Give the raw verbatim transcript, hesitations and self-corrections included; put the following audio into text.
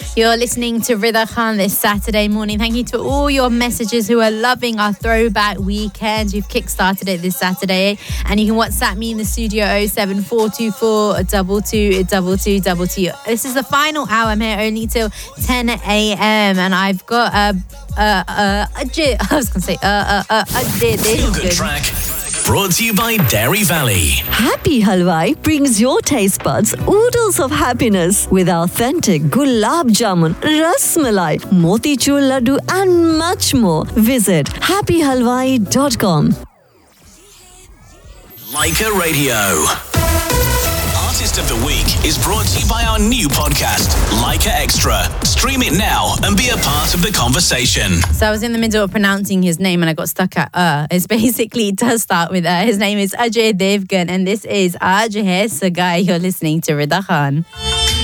You're listening to Ridha Khan this Saturday morning. Thank you to all your messages who are loving our throwback weekend. We've kickstarted it this Saturday. And you can WhatsApp me in the studio oh seven four two four two two two two two two. This is the final hour. I'm here only till ten a.m. And I've got a... Uh, uh, a j- I was going to say... Uh, uh, uh, a j- Feel Good track. Brought to you by Dairy Valley. Happy Halwai brings your taste buds oodles of happiness with authentic gulab jamun, ras malai, motichur laddu and much more. Visit happy halwai dot com. Leica Radio. Artist of the Week is brought to you by our new podcast, Leica Extra. Stream it now and be a part of the conversation. So I was in the middle of pronouncing his name and I got stuck at uh. It's basically, it does start with uh. His name is Ajay Devgan and this is Aaj Hai Sagai. You're listening to Ridha Khan.